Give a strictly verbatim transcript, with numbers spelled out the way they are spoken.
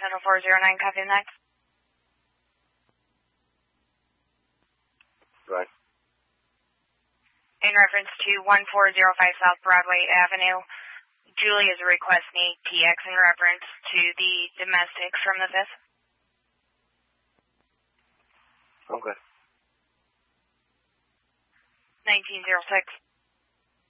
Central four zero nine, copy the next. Right. In reference to one four zero five South Broadway Avenue, Julie is requesting a T X in reference to the domestics from the fifth. Okay. nineteen oh six.